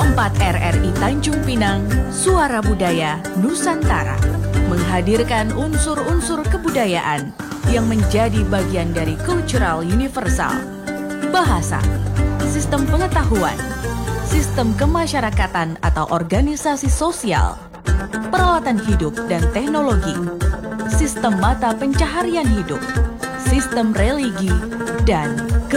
4 RRI Tanjung Pinang, Suara Budaya Nusantara, menghadirkan unsur-unsur kebudayaan yang menjadi bagian dari cultural universal. Bahasa, sistem pengetahuan, sistem kemasyarakatan atau organisasi sosial, peralatan hidup dan teknologi, sistem mata pencaharian hidup, sistem religi, dan